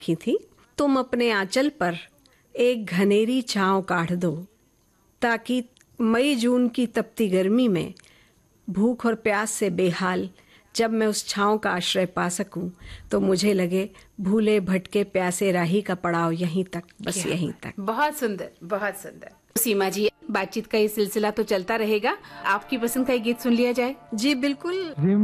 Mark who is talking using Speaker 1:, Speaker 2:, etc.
Speaker 1: की थी, तुम अपने आंचल पर एक घनेरी छांव काढ़ दो, ताकि मई जून की तपती गर्मी में भूख और प्यास से बेहाल जब मैं उस छांव का आश्रय पा सकूं, तो मुझे लगे भूले भटके प्यासे राही का पड़ाव यहीं तक, बस यहीं तक।
Speaker 2: बहुत सुंदर, बहुत सुंदर। सीमा जी, बातचीत का ये सिलसिला तो चलता रहेगा। आपकी पसंद का एक गीत सुन लिया जाए।
Speaker 1: जी बिल्कुल।